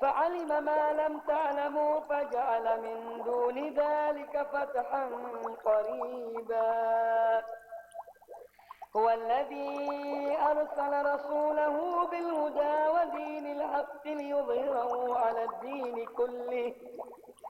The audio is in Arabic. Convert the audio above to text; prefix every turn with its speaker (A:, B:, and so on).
A: فعلم ما لم تعلموا فجعل من دون ذلك فتحا قريبا. هو الذي أرسل رسوله بالهدى ودين الحق ليظهره على الدين كله